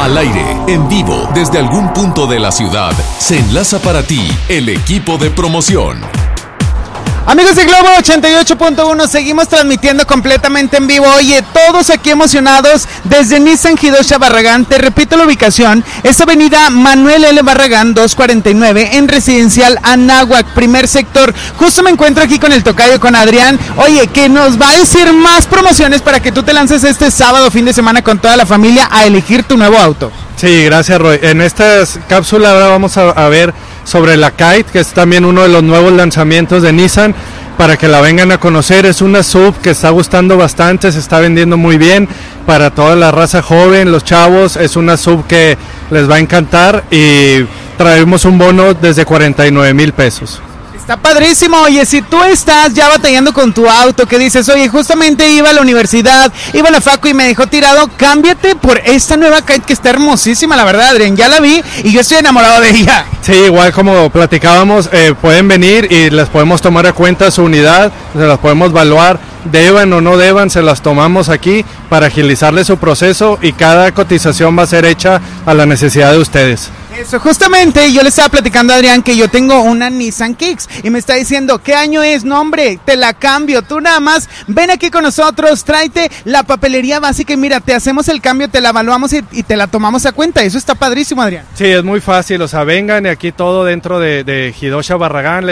Al aire, en vivo, desde algún punto de la ciudad, se enlaza para ti el equipo de promoción. Amigos de Globo 88.1, seguimos transmitiendo completamente en vivo. Oye, todos aquí emocionados desde Nissan Hidosha Barragán. Te repito la ubicación, es avenida Manuel L. Barragán 249 en Residencial Anáhuac, primer sector. Justo me encuentro aquí con el tocayo, con Adrián. Oye, que nos va a decir más promociones para que tú te lances este sábado, fin de semana, con toda la familia a elegir tu nuevo auto. Sí, gracias, Roy. En esta cápsula ahora vamos a ver sobre la Kite, que es también uno de los nuevos lanzamientos de Nissan, para que la vengan a conocer. Es una SUV que está gustando bastante, se está vendiendo muy bien para toda la raza joven, los chavos. Es una SUV que les va a encantar y traemos un bono desde 49,000 pesos. Está padrísimo. Oye, si tú estás ya batallando con tu auto, que dices, oye, justamente iba a la universidad, iba a la facu y me dejó tirado, cámbiate por esta nueva Kite que está hermosísima, la verdad, Adrián, ya la vi y yo estoy enamorado de ella. Sí, igual como platicábamos, pueden venir y les podemos tomar a cuenta su unidad, se las podemos evaluar, deban o no deban, se las tomamos aquí para agilizarle su proceso y cada cotización va a ser hecha a la necesidad de ustedes. Eso, justamente yo le estaba platicando a Adrián que yo tengo una Nissan Kicks y me está diciendo, ¿qué año es? No, hombre, te la cambio, tú nada más ven aquí con nosotros, tráete la papelería básica y mira, te hacemos el cambio, te la evaluamos y te la tomamos a cuenta. Eso está padrísimo, Adrián. Sí, es muy fácil, o sea, vengan y aquí todo dentro de Hidosha Barragán,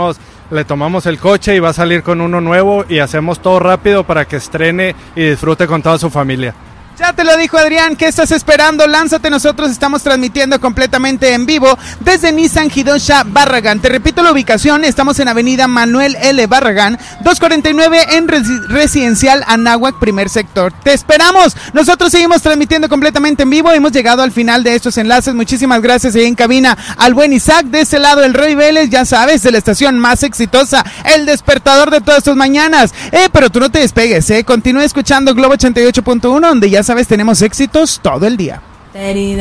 le tomamos el coche y va a salir con uno nuevo y hacemos todo rápido para que estrene y disfrute con toda su familia. Ya te lo dijo Adrián, ¿qué estás esperando? Lánzate, nosotros estamos transmitiendo completamente en vivo desde Nissan Hidosha Barragán. Te repito la ubicación, estamos en avenida Manuel L. Barragán, 249 en Residencial Anáhuac, primer sector. Te esperamos, nosotros seguimos transmitiendo completamente en vivo, hemos llegado al final de estos enlaces. Muchísimas gracias ahí en cabina al buen Isaac, de este lado el Roy Vélez, ya sabes, de la estación más exitosa, el despertador de todas tus mañanas. Pero tú no te despegues, continúa escuchando Globo 88.1, donde ya sabes, tenemos éxitos todo el día.